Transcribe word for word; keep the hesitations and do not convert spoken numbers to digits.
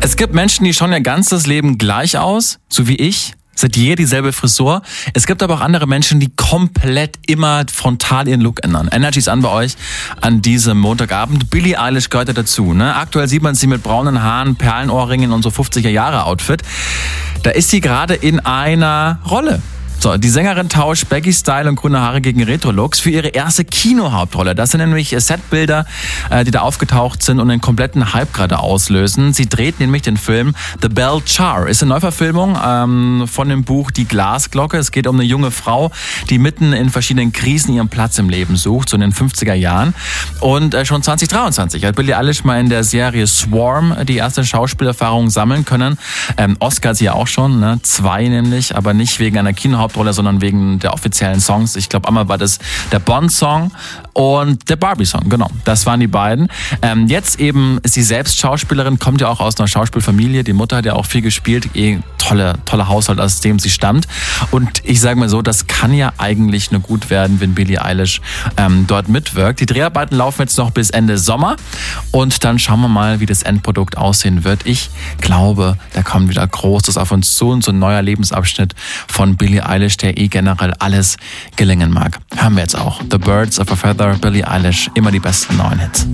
Es gibt Menschen, die schauen ihr ganzes Leben gleich aus, so wie ich. Seit jeher dieselbe Frisur. Es gibt aber auch andere Menschen, die komplett immer frontal ihren Look ändern. Energy's an bei euch an diesem Montagabend. Billie Eilish gehört ja dazu. Ne? Aktuell sieht man sie mit braunen Haaren, Perlenohrringen und so fünfziger-Jahre-Outfit. Da ist sie gerade in einer Rolle. So, die Sängerin tauscht Baggy-Style und grüne Haare gegen Retro-Looks für ihre erste Kinohauptrolle. Das sind nämlich Setbilder, die da aufgetaucht sind und einen kompletten Hype gerade auslösen. Sie dreht nämlich den Film The Bell Jar. Ist eine Neuverfilmung ähm, von dem Buch Die Glasglocke. Es geht um eine junge Frau, die mitten in verschiedenen Krisen ihren Platz im Leben sucht, so in den fünfziger Jahren. Und äh, schon zwanzig dreiundzwanzig hat Billie Eilish mal in der Serie Swarm die erste Schauspielerfahrung sammeln können. Ähm, Oscar hat sie ja auch schon, ne? Zwei nämlich, aber nicht wegen einer Kinohauptrolle, sondern wegen der offiziellen Songs. Ich glaube, einmal war das der Bond-Song und der Barbie-Song, genau. Das waren die beiden. Ähm, jetzt eben ist sie selbst Schauspielerin, kommt ja auch aus einer Schauspielfamilie. Die Mutter hat ja auch viel gespielt. Eh, tolle, tolle Haushalt, aus dem sie stammt. Und ich sage mal so, das kann ja eigentlich nur gut werden, wenn Billie Eilish ähm, dort mitwirkt. Die Dreharbeiten laufen jetzt noch bis Ende Sommer und dann schauen wir mal, wie das Endprodukt aussehen wird. Ich glaube, da kommt wieder Großes auf uns zu und so ein neuer Lebensabschnitt von Billie Eilish, der eh generell alles gelingen mag. Hören wir jetzt auch. The Birds of a Feather, Billie Eilish, immer die besten neuen Hits.